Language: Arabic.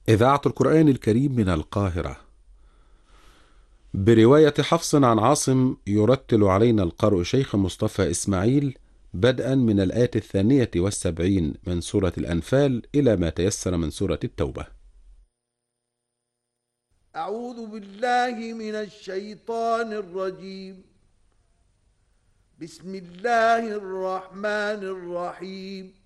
إذاعة القرآن الكريم من القاهرة، برواية حفص عن عاصم، يرتل علينا القارئ شيخ مصطفى إسماعيل، بدءا من الآية 72 من سورة الأنفال إلى ما تيسر من سورة التوبة. أعوذ بالله من الشيطان الرجيم. بسم الله الرحمن الرحيم.